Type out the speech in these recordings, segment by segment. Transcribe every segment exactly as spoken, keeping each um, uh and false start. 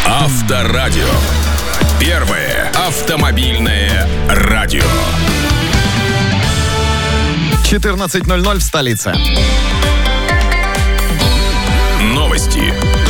Авторадио. Первое автомобильное радио. четырнадцать ноль ноль в столице. Новости.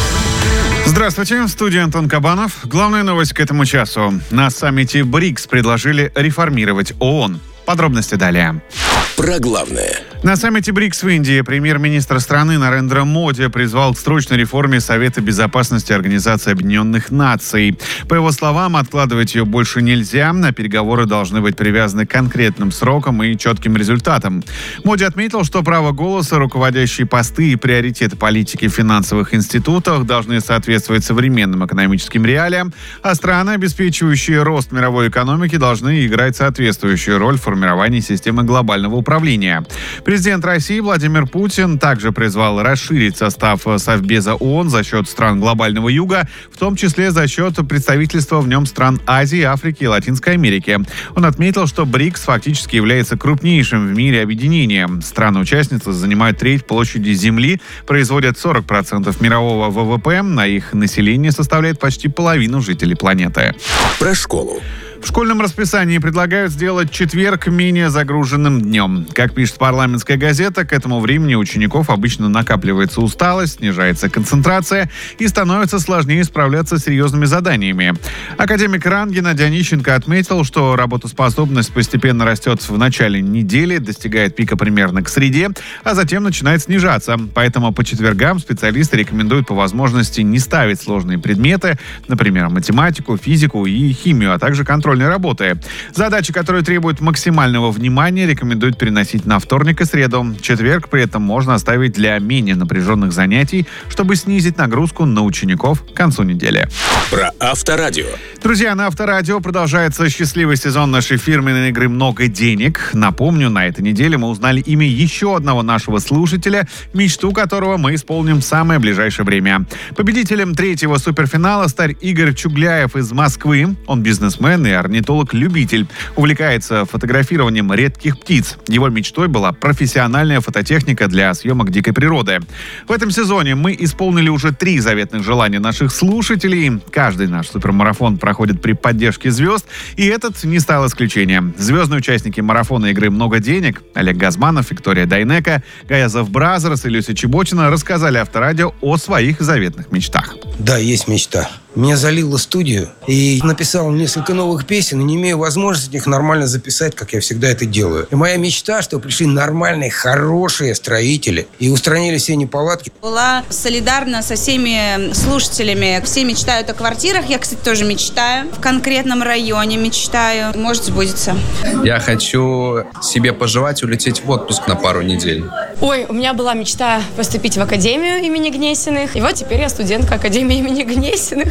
Здравствуйте, в студии Антон Кабанов. Главная новость к этому часу. На саммите БРИКС предложили реформировать ООН. Подробности далее. Про главное. На саммите БРИКС в Индии премьер-министр страны Нарендра Моди призвал к срочной реформе Совета безопасности Организации Объединенных Наций. По его словам, откладывать ее больше нельзя, а переговоры должны быть привязаны к конкретным срокам и четким результатам. Моди отметил, что право голоса, руководящие посты и приоритеты политики в финансовых институтах должны соответствовать современным экономическим реалиям, а страны, обеспечивающие рост мировой экономики, должны играть соответствующую роль в формировании системы глобального управления. Президент России Владимир Путин также призвал расширить состав Совбеза ООН за счет стран глобального юга, в том числе за счет представительства в нем стран Азии, Африки и Латинской Америки. Он отметил, что БРИКС фактически является крупнейшим в мире объединением. Страны-участницы занимают треть площади Земли, производят сорок процентов мирового ВВП, на их население составляет почти половину жителей планеты. Про школу. В школьном расписании предлагают сделать четверг менее загруженным днем. Как пишет парламентская газета, к этому времени у учеников обычно накапливается усталость, снижается концентрация и становится сложнее справляться с серьезными заданиями. Академик РАН Геннадий Онищенко отметил, что работоспособность постепенно растет в начале недели, достигает пика примерно к среде, а затем начинает снижаться. Поэтому по четвергам специалисты рекомендуют по возможности не ставить сложные предметы, например, математику, физику и химию, а также контроль работы. Задачи, которые требуют максимального внимания, рекомендуют переносить на вторник и среду. Четверг при этом можно оставить для менее напряженных занятий, чтобы снизить нагрузку на учеников к концу недели. Про Авторадио. Друзья, на Авторадио продолжается счастливый сезон нашей фирменной игры «Много денег». Напомню, на этой неделе мы узнали имя еще одного нашего слушателя, мечту которого мы исполним в самое ближайшее время. Победителем третьего суперфинала стал Игорь Чугляев из Москвы. Он бизнесмен и орнитолог-любитель. Увлекается фотографированием редких птиц. Его мечтой была профессиональная фототехника для съемок дикой природы. В этом сезоне мы исполнили уже три заветных желания наших слушателей. Каждый наш супермарафон проходит при поддержке звезд, и этот не стал исключением. Звездные участники марафона игры «Много денег» Олег Газманов, Виктория Дайнека, Гаязов Бразерс и Люся Чеботина рассказали Авторадио о своих заветных мечтах. Да, есть мечта. Меня залило студию, и написал несколько новых песен, и не имею возможности их нормально записать, как я всегда это делаю. И моя мечта, что пришли нормальные, хорошие строители и устранили все неполадки. Была солидарна со всеми слушателями. Все мечтают о квартирах. Я, кстати, тоже мечтаю. В конкретном районе мечтаю. Может, сбудется. Я хочу себе пожелать улететь в отпуск на пару недель. Ой, у меня была мечта поступить в Академию имени Гнесиных. И вот теперь я студентка Академии имени Гнесиных.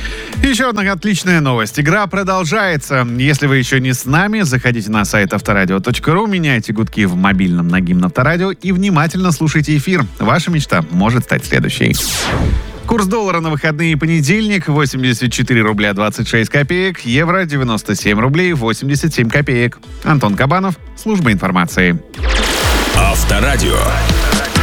Еще одна отличная новость. Игра продолжается. Если вы еще не с нами, заходите на сайт авторадио точка ру, меняйте гудки в мобильном на гимн Авторадио и внимательно слушайте эфир. Ваша мечта может стать следующей. Курс доллара на выходные и понедельник: восемьдесят четыре рубля двадцать шесть копеек, евро девяносто семь рублей восемьдесят семь копеек. Антон Кабанов, служба информации. Авторадио.